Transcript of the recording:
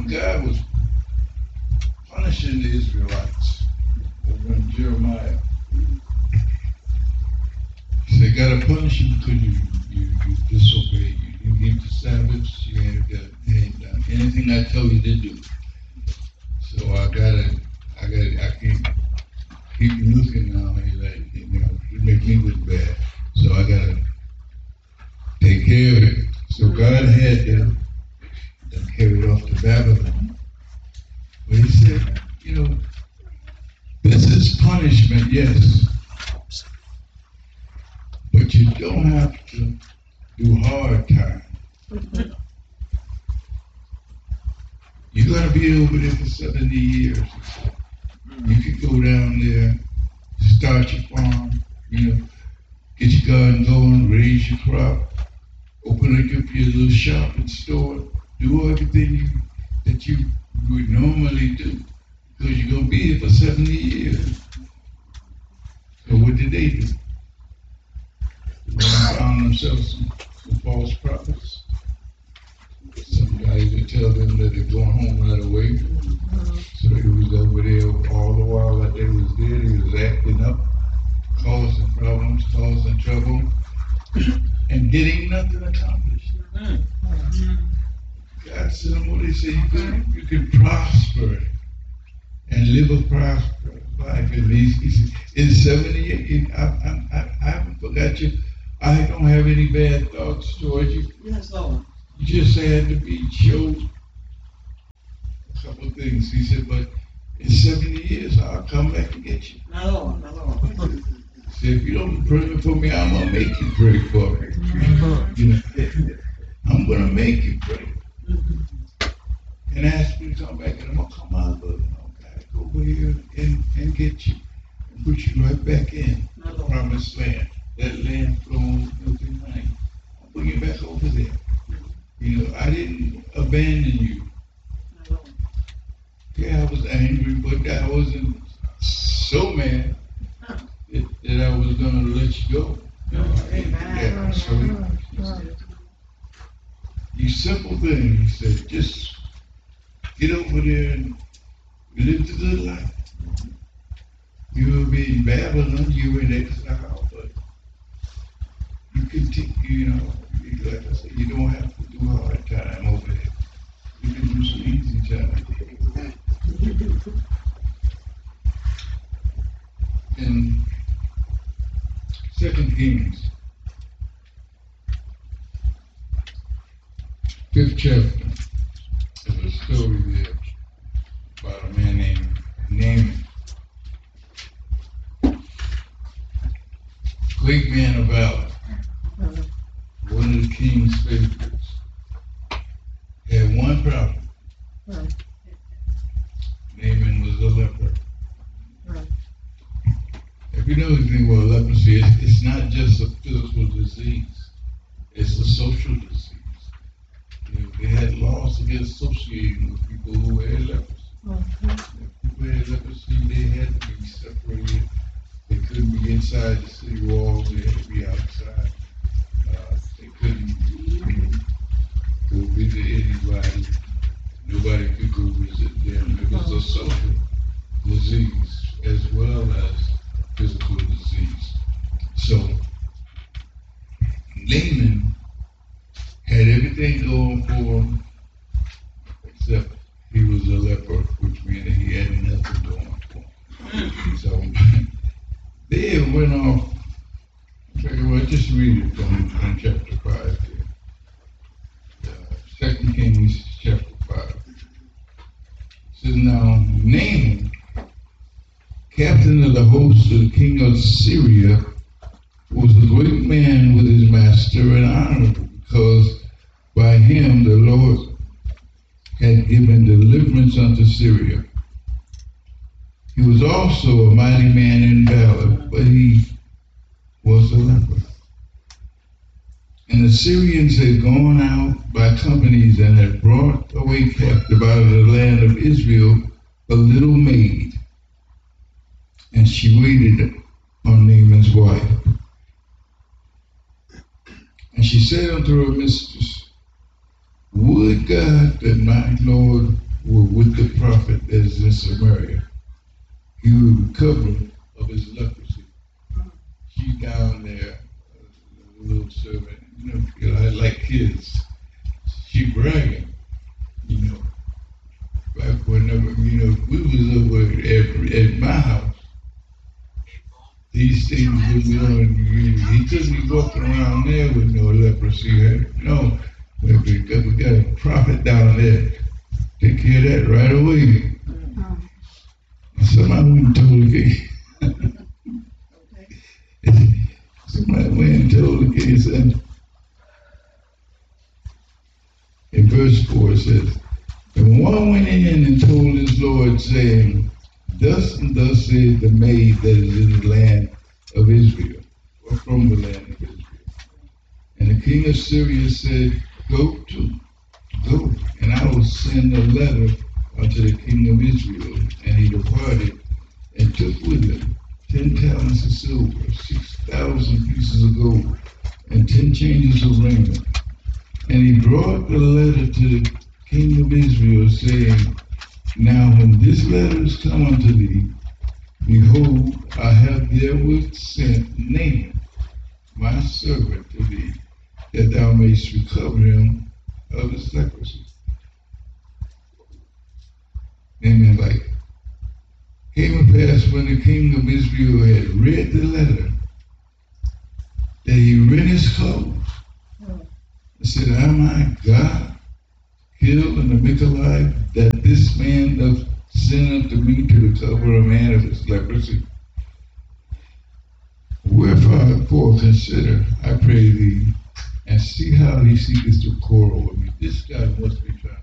when God was punishing the Israelites over in Jeremiah, he said, gotta punish you because you disobeyed. You didn't keep the Sabbaths, you ain't done anything I tell you to do. So I can't keep looking now. He make me look bad. So I gotta take care of it. So God had them carried off to Babylon. But he said, this is punishment, yes. But you don't have to do hard time. You're going to be over there for 70 years. You can go down there, start your farm, get your garden going, raise your crop, open up your little shop and store, do everything that you would normally do. Because you're going to be here for 70 years. So what did they do? They found themselves some false prophets. Somebody would tell them that they're going home right away. So he was over there all the while that they was there. He was acting up, causing problems, causing trouble, and getting nothing accomplished. God said, what he said, you can prosper and live a prosperous life. And he said, in 78, I haven't forgot you. I don't have any bad thoughts towards you. Yes, Lord. You just had to be showed a couple of things. He said, but in 70 years, I'll come back and get you. My Lord, my Lord. He said, if you don't pray for me, I'm going to make you pray for me. I'm going to make you pray. And ask me to come back, and I'm going to come out of it. Go over here and get you. And put you right back in the promised land. That land flowing with milk and honey. I'll bring you back over there. I didn't abandon you. Yeah, I was angry, but I wasn't so mad that I was going to let you go. These simple things, he said, just get over there and live the good life. You will be in Babylon, you were in exile, but you continue, like I said, you don't have to do hard time over there. You can do some easy time. In 2 Kings, 5th chapter, there's a story there about a man named Naaman. Great man of valor. One of the king's favorites. Had one problem. Naaman was a leper. If you know anything about leprosy, it's not just a physical disease. It's a social disease. They had laws against associating with people who had leprosy. If people had leprosy, they had to be separated. They couldn't be inside the city walls. They had to be outside. They couldn't go visit anybody. Nobody could go visit them. It was a social disease as well as physical disease. So Naaman had everything going for him except he was a leper, which meant that he had nothing going for him. So they went off. Just read it from chapter 5 here. 2 Kings chapter 5. It says, now Naaman, captain of the host of the king of Syria, was a great man with his master and honorable, because by him the Lord had given deliverance unto Syria. He was also a mighty man in valor, but he was a leper. And the Syrians had gone out by companies and had brought away captive out of the land of Israel a little maid. And she waited on Naaman's wife. And she said unto her mistress, would God that my Lord were with the prophet that is in Samaria. He will recover of his leprosy. She's down there, a little servant, I like kids. She bragging, Back whenever, we was over at my house. These things were going. He couldn't be walking around there with no leprosy. No, we got a prophet down there. Take care of that right away. Somebody went and told the king. Somebody went and told the king, said, in verse 4 it says, and one went in and told his Lord, saying, thus and thus said the maid that is in the land of Israel, or from the land of Israel. And the king of Syria said, go, and I will send a letter unto the king of Israel. And he departed and took with him 10 talents of silver, 6,000 pieces of gold, and 10 changes of raiment. And he brought the letter to the king of Israel, saying, now when this letter is come unto thee, behold, I have therewith sent Naaman, my servant, to thee, that thou mayest recover him of his leprosy. Naaman, like, came to pass when the king of Israel had read the letter, that he rent his clothes and said, am I God? Kill and to make alive, that this man doth send unto me to recover a man of his leprosy. Wherefore consider, I pray thee, and see how he seeketh to quarrel with me. This guy must be